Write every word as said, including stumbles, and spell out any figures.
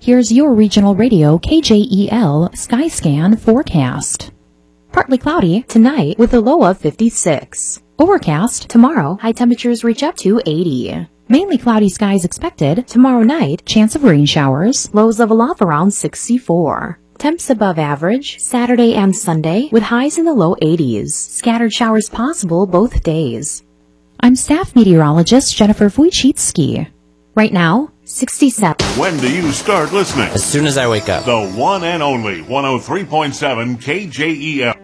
Here's your regional radio K J E L Skyscan forecast. Partly cloudy tonight with a low of fifty-six. Overcast tomorrow, high temperatures reach up to eighty. Mainly cloudy skies expected tomorrow night, chance of rain showers, lows level off around sixty-four. Temps above average Saturday and Sunday with highs in the low eighties. Scattered showers possible both days. I'm staff meteorologist Jennifer Wojcicki. Right now, sixty-seven. When do you start listening? As soon as I wake up. The one and only one oh three point seven K J E L.